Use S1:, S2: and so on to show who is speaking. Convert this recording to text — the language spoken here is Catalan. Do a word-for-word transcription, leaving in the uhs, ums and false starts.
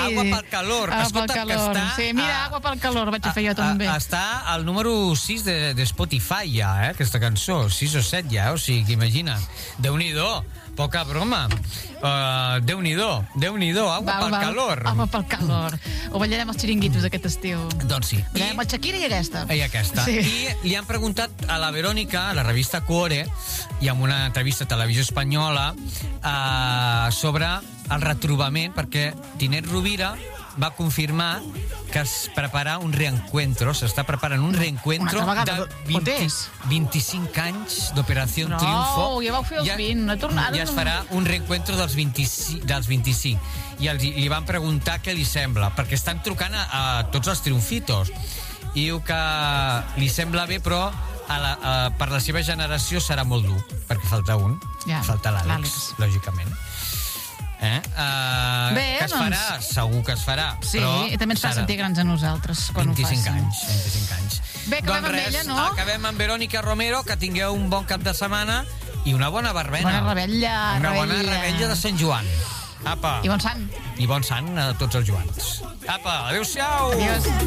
S1: Agua pel calor.
S2: Agua
S1: Escolta,
S2: pel
S1: que
S2: calor.
S1: està...
S2: Sí, mira,
S1: a-
S2: Agua pel calor, vaig a fer jo
S1: a-
S2: també.
S1: a- Està al número sis de, de Spotify ja, eh, aquesta cançó. sis o set ja, o sigui, imagina't. Déu-n'hi-do, poca broma. Uh, Déu-n'hi-do, Déu-n'hi-do, Agua
S2: Val,
S1: pel
S2: val.
S1: calor.
S2: Agua pel calor. Ho ballarem els xiringuitos aquest estiu.
S1: Doncs sí.
S2: Ballarem la Shakira i aquesta.
S1: I aquesta.
S2: Sí.
S1: I li han preguntat a la Verònica, a la revista Cuore, i en una entrevista a Televisió Espanyola, eh, sobre el retrobament, perquè Tinet Rovira va confirmar que es prepara un reencuentro, s'està preparant un reencuentro
S2: Una altra
S1: de
S2: vegada,
S1: vint,
S2: on és?
S1: vint-i-cinc anys d'Operació
S2: No,
S1: Triunfo.
S2: ja vau fer els vint, no tornaran.
S1: Ja es farà un reencuentro dels vint-i-cinc, dels vint-i-cinc. I els, li van preguntar què li sembla, perquè estan trucant a, a tots els triomfitos. I diu que li sembla bé, però a la, a, per la seva generació serà molt dur, perquè falta un,
S2: Ja,
S1: falta l'Àlex,
S2: l'Àlex.
S1: lògicament. Eh? Uh,
S2: Bé,
S1: que es
S2: doncs-
S1: farà, segur que es farà.
S2: Sí,
S1: però
S2: i també ens fa
S1: serà
S2: sentir grans a nosaltres quan
S1: vint-i-cinc
S2: ho facin.
S1: anys, vint-i-cinc anys.
S2: Bé, acabem
S1: doncs
S2: amb
S1: res,
S2: ella, no?
S1: acabem amb Verònica Romero, que tingueu un bon cap de setmana i una bona barbena.
S2: Bona rebella,
S1: Una bona
S2: rebella.
S1: rebella de Sant Joan. Apa.
S2: I bon sant.
S1: I bon sant a tots els Joans. Apa, adéu-siau.
S2: Adiós.